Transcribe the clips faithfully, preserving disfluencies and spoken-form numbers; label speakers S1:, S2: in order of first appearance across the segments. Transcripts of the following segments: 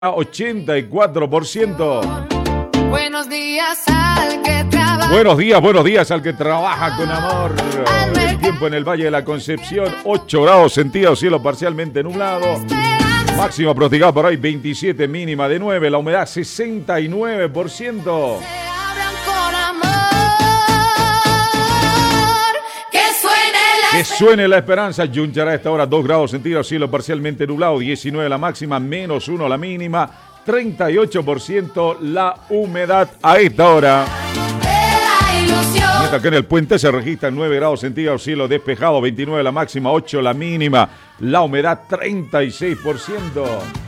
S1: ochenta y cuatro por ciento.
S2: Buenos días al que trabaja.
S1: Buenos días, buenos días al que trabaja con amor. El tiempo en el Valle de la Concepción, ocho grados centígrados, cielo parcialmente nublado. Máximo pronosticado por hoy veintisiete, mínima de nueve, la humedad sesenta y nueve por ciento. Que suene la esperanza. Yunchará a esta hora dos grados centígrados, cielo parcialmente nublado, diecinueve la máxima, menos uno la mínima, treinta y ocho por ciento la humedad a esta hora. Mientras que en el puente se registran nueve grados centígrados, cielo despejado, veintinueve la máxima, ocho la mínima, la humedad treinta y seis por ciento.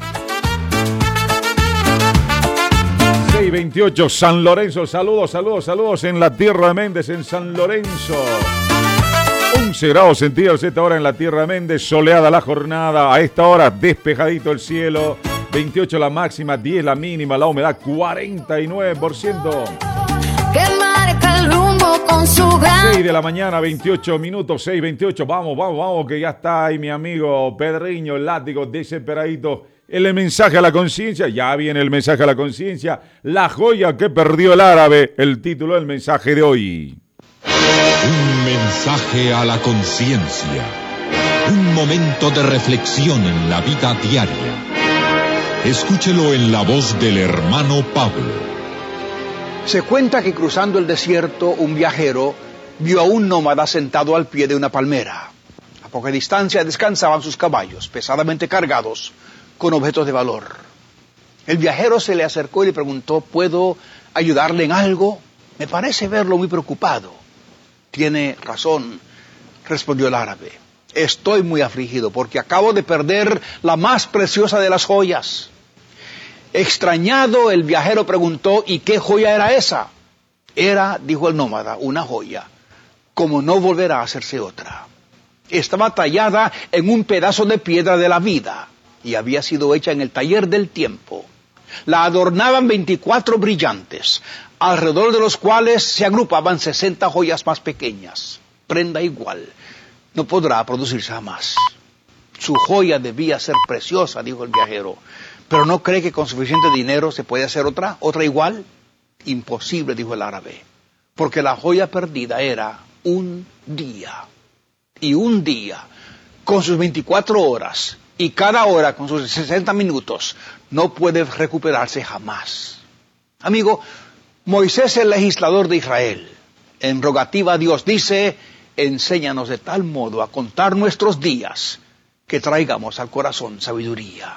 S1: seis veintiocho, San Lorenzo, saludos, saludos, saludos en la tierra de Méndez, en San Lorenzo. once grados centígrados a esta hora en la tierra de Méndez, soleada la jornada, a esta hora despejadito el cielo, veintiocho la máxima, diez la mínima, la humedad cuarenta y nueve por ciento.
S2: Que marca el rumbo con su gran...
S1: seis de la mañana, veintiocho minutos, seis veintiocho, vamos, vamos, vamos, que ya está ahí mi amigo Pedriño, el látigo desesperadito. El mensaje a la conciencia, ya viene el mensaje a la conciencia, la joya que perdió el árabe, el título del mensaje de hoy.
S3: Un mensaje a la conciencia. Un momento de reflexión en la vida diaria. Escúchelo en la voz del hermano Pablo.
S4: Se cuenta que cruzando el desierto, un viajero vio a un nómada sentado al pie de una palmera. A poca distancia descansaban sus caballos, pesadamente cargados con objetos de valor. El viajero se le acercó y le preguntó: ¿puedo ayudarle en algo? Me parece verlo muy preocupado. Tiene razón, respondió el árabe. Estoy muy afligido porque acabo de perder la más preciosa de las joyas. Extrañado, el viajero preguntó: ¿y qué joya era esa? Era, dijo el nómada, una joya, como no volverá a hacerse otra. Estaba tallada en un pedazo de piedra de la vida y había sido hecha en el taller del tiempo. La adornaban veinticuatro brillantes, alrededor de los cuales se agrupaban sesenta joyas más pequeñas. Prenda igual no podrá producirse jamás. Su joya debía ser preciosa, dijo el viajero, pero ¿no cree que con suficiente dinero se puede hacer otra, otra igual? Imposible, dijo el árabe, porque la joya perdida era un día. Y un día, con sus veinticuatro horas, y cada hora con sus sesenta minutos, no puede recuperarse jamás. Amigo, Moisés, el legislador de Israel, en rogativa a Dios dice: enséñanos de tal modo a contar nuestros días que traigamos al corazón sabiduría.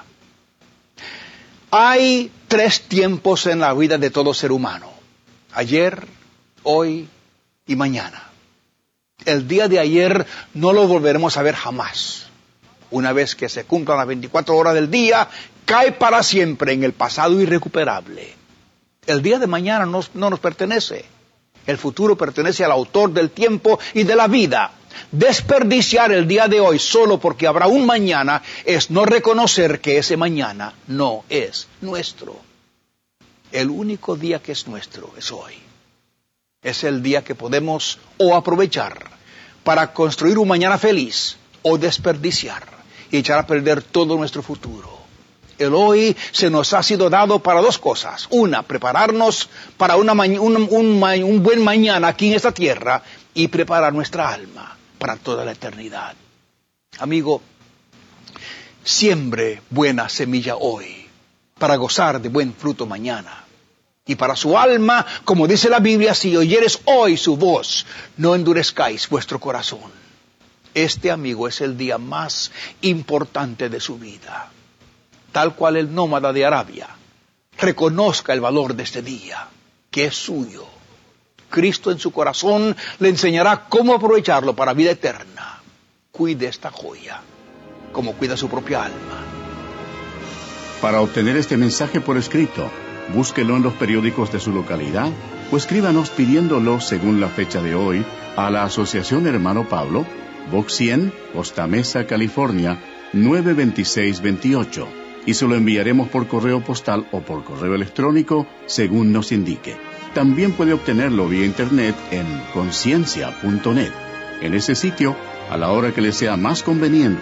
S4: Hay tres tiempos en la vida de todo ser humano: ayer, hoy y mañana. El día de ayer no lo volveremos a ver jamás. Una vez que se cumplan las veinticuatro horas del día, cae para siempre en el pasado irrecuperable. El día de mañana no, no nos pertenece. El futuro pertenece al autor del tiempo y de la vida. Desperdiciar el día de hoy solo porque habrá un mañana es no reconocer que ese mañana no es nuestro. El único día que es nuestro es hoy. Es el día que podemos o aprovechar para construir un mañana feliz, o desperdiciar y echar a perder todo nuestro futuro. El hoy se nos ha sido dado para dos cosas. Una, prepararnos para una ma- un, un, un buen mañana aquí en esta tierra, y preparar nuestra alma para toda la eternidad. Amigo, siembre buena semilla hoy para gozar de buen fruto mañana. Y para su alma, como dice la Biblia, si oyeres hoy su voz, no endurezcáis vuestro corazón. Este, amigo, es el día más importante de su vida. Tal cual el nómada de Arabia reconozca el valor de este día, que es suyo. Cristo en su corazón le enseñará cómo aprovecharlo para vida eterna. Cuide esta joya como cuida su propia alma.
S5: Para obtener este mensaje por escrito, búsquelo en los periódicos de su localidad o escríbanos pidiéndolo según la fecha de hoy a la Asociación Hermano Pablo, Box cien, Costa Mesa, California, nueve veintiséis veintiocho, y se lo enviaremos por correo postal o por correo electrónico según nos indique. También puede obtenerlo vía internet en conciencia punto net. En ese sitio, a la hora que le sea más conveniente,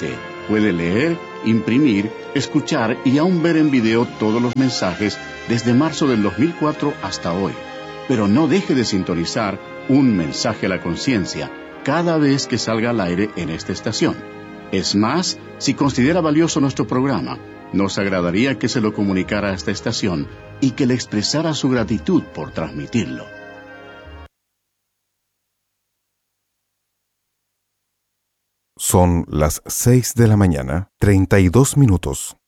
S5: Puede leer, imprimir, escuchar y aún ver en video todos los mensajes desde marzo del dos mil cuatro hasta hoy. Pero no deje de sintonizar Un Mensaje a la Conciencia cada vez que salga al aire en esta estación. Es más, si considera valioso nuestro programa, nos agradaría que se lo comunicara a esta estación y que le expresara su gratitud por transmitirlo.
S6: Son las seis de la mañana, treinta y dos minutos.